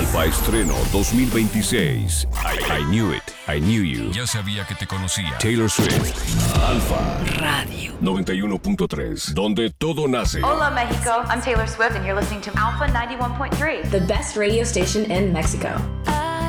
Alfa Estreno 2026. I Knew It, I Knew You. Ya sabía que te conocía. Taylor Swift. Alfa Radio 91.3, donde todo nace. Hola, Mexico. I'm Taylor Swift, and you're listening to Alpha 91.3. the best radio station in Mexico.